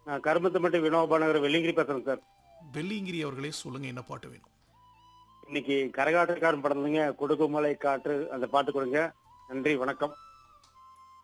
நான் கருமத்தம்பட்டி வினோபா நகர் வெள்ளிங்கிரி பேசுறேன் சார். வெள்ளிங்கிரி அவர்களே சொல்லுங்க, என்ன பாட்டு வேணும்? இன்னைக்கு கரகாட்டக்காரன் படத்துலங்க கொடுக்குமலை காற்று அந்த பாட்டு கொடுங்க. நன்றி, வணக்கம்.